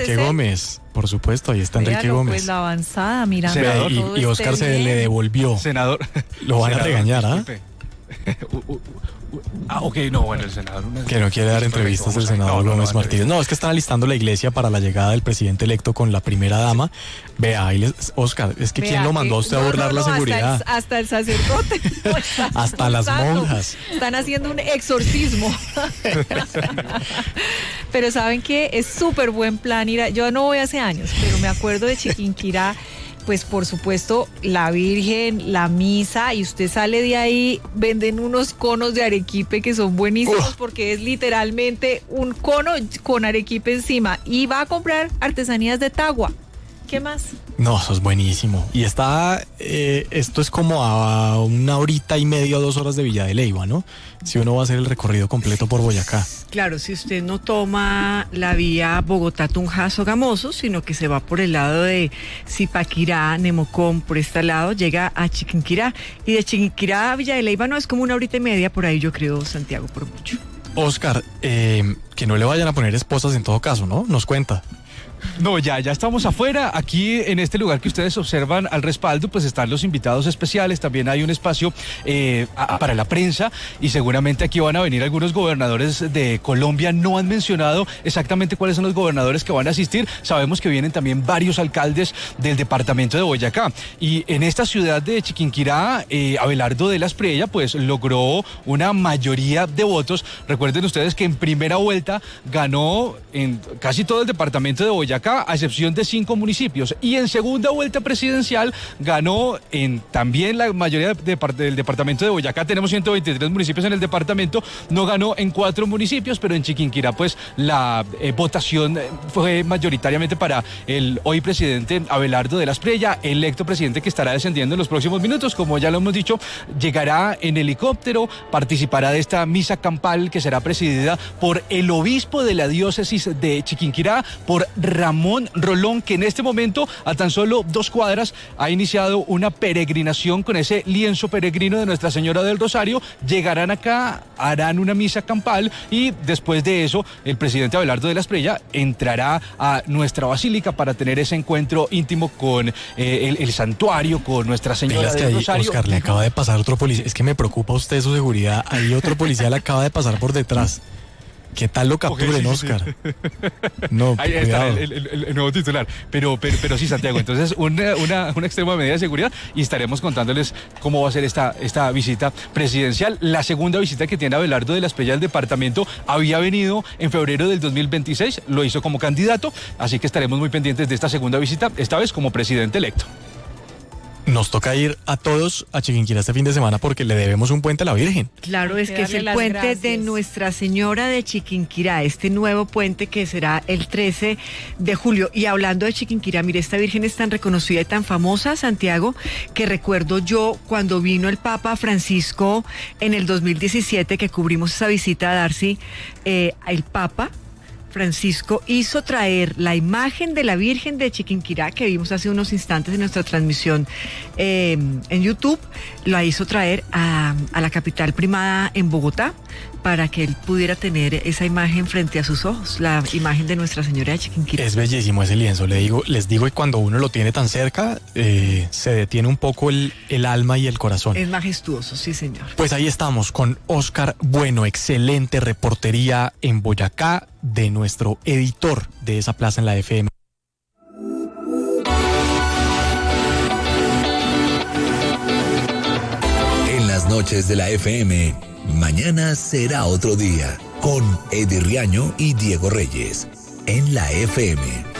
Enrique Gómez, por supuesto, ahí está Enrique Gómez. Pues la avanzada, mira. Y Oscar se le devolvió. Senador. Lo van a regañar, ¿ah? Ok, no, bueno, el senador... Que no quiere dar entrevistas el senador Gómez Martínez. No, es que están alistando la iglesia para la llegada del presidente electo con la primera dama. Vea, ahí Oscar, es que ¿quién lo mandó a usted a burlar la seguridad? Hasta el sacerdote. Hasta las monjas. Están haciendo un exorcismo. Pero ¿saben qué? Es súper buen plan ir yo no voy hace años, pero me acuerdo de Chiquinquirá. Pues por supuesto la Virgen, la misa, y usted sale de ahí, venden unos conos de arequipe que son buenísimos porque es literalmente un cono con arequipe encima, y va a comprar artesanías de Tagua. ¿Qué más? No, eso es buenísimo. Y esto es como a 1 horita y media, 2 horas de Villa de Leyva, ¿no? Si uno va a hacer el recorrido completo por Boyacá. Claro, si usted no toma la vía Bogotá-Tunja-Sogamoso, sino que se va por el lado de Zipaquirá, Nemocón, por este lado, llega a Chiquinquirá. Y de Chiquinquirá a Villa de Leyva no es como 1 horita y media, por ahí yo creo, Santiago, por mucho. Oscar, que no le vayan a poner esposas en todo caso, ¿no? Nos cuenta. No, ya estamos afuera. Aquí en este lugar que ustedes observan al respaldo, pues están los invitados especiales. También hay un espacio para la prensa, y seguramente aquí van a venir algunos gobernadores de Colombia. No han mencionado exactamente cuáles son los gobernadores que van a asistir. Sabemos que vienen también varios alcaldes del departamento de Boyacá. Y en esta ciudad de Chiquinquirá, Abelardo de la Espriella pues logró una mayoría de votos. Recuerden ustedes que en primera vuelta ganó en casi todo el departamento de Boyacá, a excepción de 5 municipios, y en segunda vuelta presidencial ganó en también la mayoría del departamento de Boyacá. Tenemos 123 municipios en el departamento, no ganó en 4 municipios, pero en Chiquinquirá pues la votación fue mayoritariamente para el hoy presidente Abelardo de la Espriella, electo presidente, que estará descendiendo en los próximos minutos. Como ya lo hemos dicho, llegará en helicóptero, participará de esta misa campal que será presidida por el obispo de la diócesis de Chiquinquirá, por Ramón Rolón, que en este momento, a tan solo 2 cuadras, ha iniciado una peregrinación con ese lienzo peregrino de Nuestra Señora del Rosario. Llegarán acá, harán una misa campal, y después de eso el presidente Abelardo de la Espriella entrará a nuestra basílica para tener ese encuentro íntimo con el santuario, con Nuestra Señora del Rosario. Oscar, le acaba de pasar otro policía. Es que me preocupa usted su seguridad. Ahí otro policía le acaba de pasar por detrás. ¿Qué tal lo capturen, Oscar? No, ahí está el nuevo titular. Pero sí, Santiago, entonces una extrema medida de seguridad, y estaremos contándoles cómo va a ser esta visita presidencial. La segunda visita que tiene Abelardo de la Espriella al departamento había venido en febrero del 2026, lo hizo como candidato, así que estaremos muy pendientes de esta segunda visita, esta vez como presidente electo. Nos toca ir a todos a Chiquinquirá este fin de semana porque le debemos un puente a la Virgen. Claro, es que es el puente de Nuestra Señora de Chiquinquirá, este nuevo puente que será el 13 de julio. Y hablando de Chiquinquirá, mire, esta Virgen es tan reconocida y tan famosa, Santiago, que recuerdo yo cuando vino el Papa Francisco en el 2017, que cubrimos esa visita a Darcy, el Papa Francisco hizo traer la imagen de la Virgen de Chiquinquirá, que vimos hace unos instantes en nuestra transmisión en YouTube, la hizo traer a la capital primada en Bogotá, para que él pudiera tener esa imagen frente a sus ojos, la imagen de Nuestra Señora de Chiquinquirá. Es bellísimo ese lienzo, les digo, y cuando uno lo tiene tan cerca, se detiene un poco el alma y el corazón. Es majestuoso, sí, señor. Pues ahí estamos con Oscar Bueno, excelente reportería en Boyacá de nuestro editor de esa plaza en la FM. En las noches de la FM, mañana será otro día, con Eddie Riaño y Diego Reyes, en la FM.